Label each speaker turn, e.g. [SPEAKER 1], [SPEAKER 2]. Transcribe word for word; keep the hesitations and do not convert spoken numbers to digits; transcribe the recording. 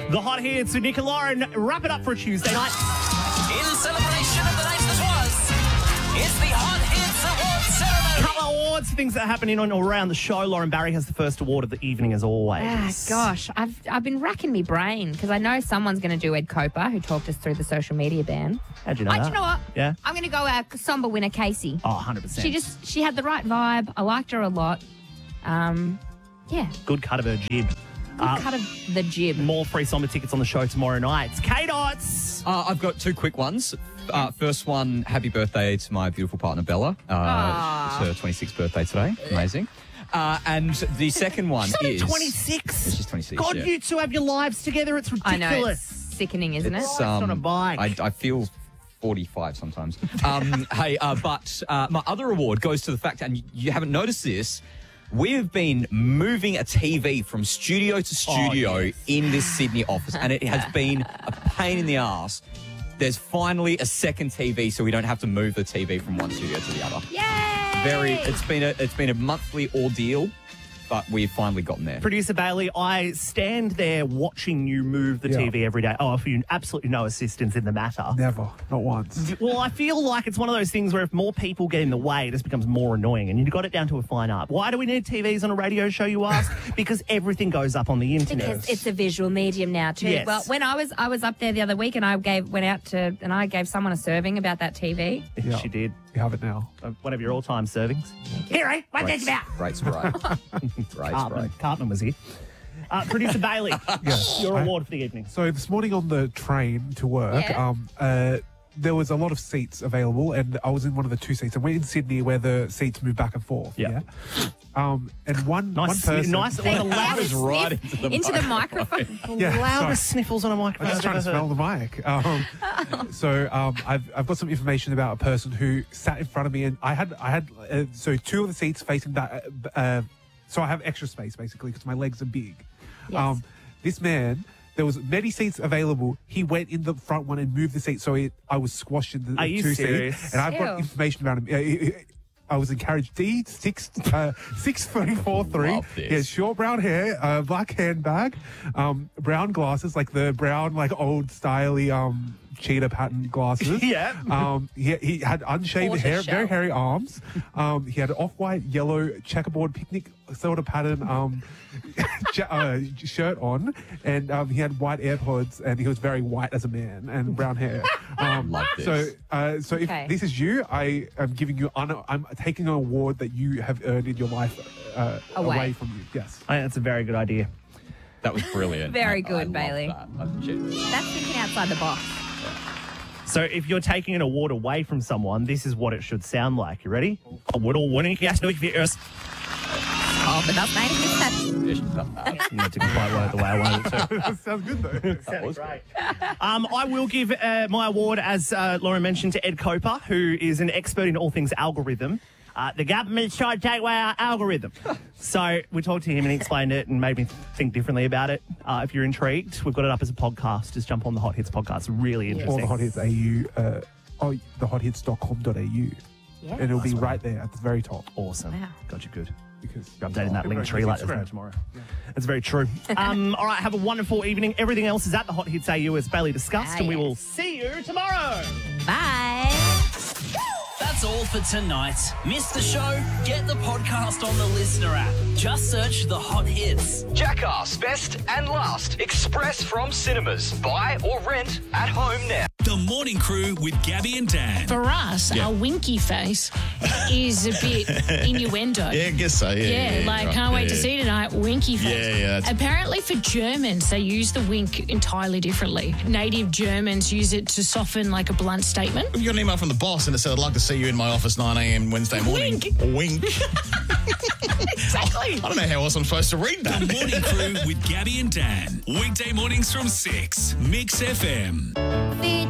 [SPEAKER 1] The Hot Hits with Nick and Lauren. Wrap it up for a Tuesday night.
[SPEAKER 2] In celebration of the night that was, it's the Hot Hits Awards ceremony.
[SPEAKER 1] Couple of awards, things that are happening on or around the show. Lauren Barry has the first award of the evening, as always.
[SPEAKER 3] Ah, gosh, I've I've been racking my brain because I know someone's going to do Ed Coper, who talked us through the social media ban.
[SPEAKER 1] How'd you know
[SPEAKER 3] Oh,
[SPEAKER 1] that?
[SPEAKER 3] do you know what?
[SPEAKER 1] Yeah?
[SPEAKER 3] I'm going to go uh, somber winner Casey.
[SPEAKER 1] Oh, one hundred percent.
[SPEAKER 3] She just she had the right vibe. I liked her a lot. Um, yeah,
[SPEAKER 1] Good cut of her jib.
[SPEAKER 3] good
[SPEAKER 1] Uh,
[SPEAKER 3] cut of the jib.
[SPEAKER 1] More free summer tickets on the show tomorrow night. It's K-Dots.
[SPEAKER 4] Uh, I've got two quick ones. Uh, first one, happy birthday to my beautiful partner, Bella. Uh, it's her twenty-sixth birthday today. Amazing. Uh, and the second one
[SPEAKER 1] She's
[SPEAKER 4] is...
[SPEAKER 1] twenty-six.
[SPEAKER 4] She's twenty-six,
[SPEAKER 1] God,
[SPEAKER 4] yeah.
[SPEAKER 1] you two have your lives together. It's
[SPEAKER 3] I know, it's
[SPEAKER 1] ridiculous.
[SPEAKER 3] sickening, isn't
[SPEAKER 4] It's,
[SPEAKER 3] it?
[SPEAKER 1] Life's on a bike.
[SPEAKER 4] I, I feel forty-five sometimes. Um, hey, uh, but uh, my other award goes to the fact, and you haven't noticed this, we have been moving a T V from studio to studio
[SPEAKER 1] Oh, yes.
[SPEAKER 4] in this Sydney office, and it has been a pain in the ass. There's finally a second T V, so we don't have to move the T V from one studio to the other.
[SPEAKER 3] Yay!
[SPEAKER 4] Very, it's been a it's been a monthly ordeal, but we've finally gotten there.
[SPEAKER 1] Producer Bailey, I stand there watching you move the
[SPEAKER 5] Yeah.
[SPEAKER 1] T V every day. Oh, I offer you absolutely no assistance in the matter.
[SPEAKER 5] Never, not once.
[SPEAKER 1] Well, I feel like it's one of those things where if more people get in the way, it just becomes more annoying, and you've got it down to a fine art. Why do we need T Vs on a radio show, you ask? Because everything goes up on the internet.
[SPEAKER 3] Because it's a visual medium now too.
[SPEAKER 1] Yes.
[SPEAKER 3] Well, when I was I was up there the other week and I gave went out to and I gave someone a serving about that T V.
[SPEAKER 5] Yeah.
[SPEAKER 1] She did.
[SPEAKER 5] You have it now.
[SPEAKER 1] Uh, One of your all-time servings. Here, eh? What's this about?
[SPEAKER 4] Great spray. Great
[SPEAKER 1] Cartman,
[SPEAKER 4] spray.
[SPEAKER 1] Cartman was here. Uh, Producer Bailey,
[SPEAKER 5] Yes.
[SPEAKER 1] your
[SPEAKER 5] I-
[SPEAKER 1] award for the evening.
[SPEAKER 5] So this morning on the train to work,
[SPEAKER 3] Yeah.
[SPEAKER 5] um, uh, there was a lot of seats available, and I was in one of the two seats. And we're in Sydney where the seats move back and forth.
[SPEAKER 1] Yeah.
[SPEAKER 5] Yeah. Um, and one
[SPEAKER 1] Nice,
[SPEAKER 5] one person.
[SPEAKER 1] nice, one of the loudest,
[SPEAKER 4] was right
[SPEAKER 3] Sniff
[SPEAKER 4] into the
[SPEAKER 3] into the microphone.
[SPEAKER 5] Yeah,
[SPEAKER 1] loudest
[SPEAKER 5] sorry.
[SPEAKER 1] sniffles on a
[SPEAKER 5] I'm
[SPEAKER 1] microphone.
[SPEAKER 5] just trying to
[SPEAKER 1] I've ever
[SPEAKER 5] smell
[SPEAKER 1] heard.
[SPEAKER 5] the mic. Um, so um, I've I've got some information about a person who sat in front of me, and I had I had uh, so two of the seats facing that. Uh, uh, so I have extra space basically because my legs are big.
[SPEAKER 3] Yes.
[SPEAKER 5] Um, this man. There was many seats available. He went in the front one and moved the seat, so it, I was squashed in the
[SPEAKER 1] Are you
[SPEAKER 5] two
[SPEAKER 1] serious?
[SPEAKER 5] seats. And I've got
[SPEAKER 3] Ew.
[SPEAKER 5] information about him. Uh, he- he- I was in carriage D six uh, six thirty four three.
[SPEAKER 4] Love this.
[SPEAKER 5] He has short brown hair, uh, black handbag, um, brown glasses, like the brown, like old styley um, cheetah pattern glasses.
[SPEAKER 1] Yeah.
[SPEAKER 5] Um, he, he had unshaved
[SPEAKER 3] Tortoise
[SPEAKER 5] hair,
[SPEAKER 3] shell.
[SPEAKER 5] very hairy arms. Um, he had an off-white, yellow checkerboard picnic sort of pattern um, ja- uh, shirt on, and um, he had white AirPods, and he was very white as a man and brown hair. Um,
[SPEAKER 4] Love this.
[SPEAKER 5] So, uh, so if
[SPEAKER 3] Okay.
[SPEAKER 5] this is you, I am giving you, un- I'm taking an award that you have earned in your life uh,
[SPEAKER 3] Away.
[SPEAKER 5] away. from you. Yes.
[SPEAKER 1] I think that's a very good idea.
[SPEAKER 4] That was brilliant.
[SPEAKER 3] Very
[SPEAKER 4] I-
[SPEAKER 3] good,
[SPEAKER 4] I love
[SPEAKER 3] Bailey.
[SPEAKER 4] that. I legit-
[SPEAKER 3] That's thinking outside the box.
[SPEAKER 1] So if you're taking an award away from someone, this is what it should sound like. You ready? Award or winning yes, no, if you're us.
[SPEAKER 3] Oh, but that's nice.
[SPEAKER 1] That didn't quite work the way I wanted it to.
[SPEAKER 5] Sounds good though.
[SPEAKER 1] That was great. Um, I will give uh, my award, as uh, Lauren mentioned, to Ed Coper, who is an expert in all things algorithm. Uh, the government's trying to take away our algorithm. So we talked to him and he explained it and made me think differently about it. Uh, if you're intrigued, we've got it up as a podcast. Just jump on the Hot Hits podcast. It's really
[SPEAKER 5] Or
[SPEAKER 1] interesting.
[SPEAKER 5] the Hot Hits A U, uh, oh, the hot hits dot com dot a u.
[SPEAKER 3] Yeah.
[SPEAKER 5] And it'll be right there at the very top.
[SPEAKER 1] Awesome.
[SPEAKER 3] Wow.
[SPEAKER 1] Got you good.
[SPEAKER 5] Because
[SPEAKER 1] You're updating that link
[SPEAKER 5] Everybody
[SPEAKER 1] tree
[SPEAKER 5] knows
[SPEAKER 1] like there's no
[SPEAKER 5] Instagram.
[SPEAKER 1] tomorrow. That's very true. um, all right, have a wonderful evening. Everything else is at the Hot Hits A U as Bailey discussed,
[SPEAKER 3] Ah,
[SPEAKER 1] and we
[SPEAKER 3] yes.
[SPEAKER 1] will see you tomorrow.
[SPEAKER 3] Bye.
[SPEAKER 2] That's all for tonight. Miss the show? Get the podcast on the Listener app. Just search The Hot Hits.
[SPEAKER 6] Jackass Best and Last Express from cinemas. Buy or rent at home now.
[SPEAKER 7] The Morning Crew with Gabby and Dan.
[SPEAKER 8] For us, our winky face is a bit innuendo.
[SPEAKER 9] Yeah, I guess so. Yeah,
[SPEAKER 8] Yeah,
[SPEAKER 9] yeah,
[SPEAKER 8] like
[SPEAKER 9] right,
[SPEAKER 8] can't wait
[SPEAKER 9] yeah.
[SPEAKER 8] to see tonight. Winky face.
[SPEAKER 9] Yeah, yeah, that's-
[SPEAKER 8] Apparently, for Germans, they use the wink entirely differently. Native Germans use it to soften like a blunt statement.
[SPEAKER 9] We got an email from the boss and it said, I'd like to see you in my office nine a.m. Wednesday morning.
[SPEAKER 8] Wink.
[SPEAKER 9] Wink.
[SPEAKER 8] Exactly.
[SPEAKER 9] I don't know how else I'm supposed to read that.
[SPEAKER 7] The Morning Crew with Gabby and Dan. Weekday mornings from six. Mix F M.